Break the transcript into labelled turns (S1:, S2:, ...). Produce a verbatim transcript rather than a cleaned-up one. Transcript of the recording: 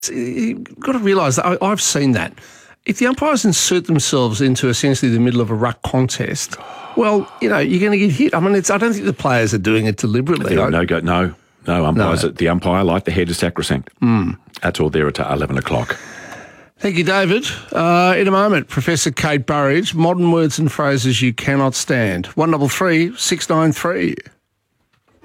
S1: You've got to realise that I, I've seen that. If the umpires insert themselves into essentially the middle of a ruck contest, well, you know, you're going to get hit. I mean, it's, I don't think the players are doing it deliberately.
S2: No, no, go, no, no umpires.
S1: No.
S2: The umpire, like the head, is sacrosanct.
S1: Mm.
S2: That's all there at eleven o'clock.
S1: Thank you, David. Uh, in a moment, Professor Kate Burridge, modern words and phrases you cannot stand. one double three six nine three.